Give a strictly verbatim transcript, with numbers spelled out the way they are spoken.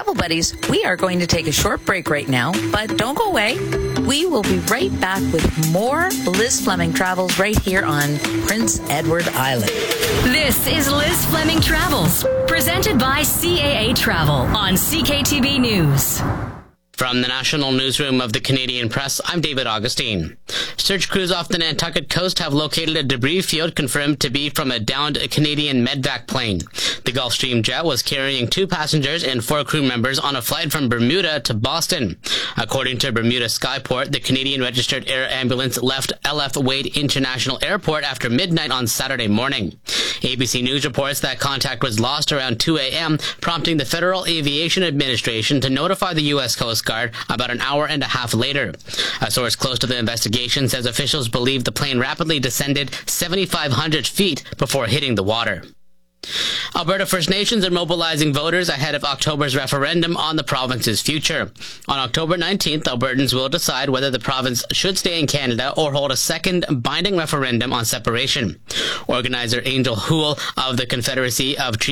Travel Buddies, we are going to take a short break right now, but don't go away. We will be right back with more Liz Fleming Travels right here on Prince Edward Island. This is Liz Fleming Travels, presented by C A A Travel on C K T B News. From the National Newsroom of the Canadian Press, I'm David Augustine. Search crews off the Nantucket coast have located a debris field confirmed to be from a downed Canadian Medvac plane. The Gulfstream jet was carrying two passengers and four crew members on a flight from Bermuda to Boston. According to Bermuda Skyport, the Canadian registered air ambulance left L F Wade International Airport after midnight on Saturday morning. A B C News reports that contact was lost around two a.m., prompting the Federal Aviation Administration to notify the U S Coast Guard about an hour and a half later. A source close to the investigation says officials believe the plane rapidly descended seventy-five hundred feet before hitting the water. Alberta First Nations are mobilizing voters ahead of October's referendum on the province's future. On October nineteenth, Albertans will decide whether the province should stay in Canada or hold a second binding referendum on separation. Organizer Angel Houle of the Confederacy of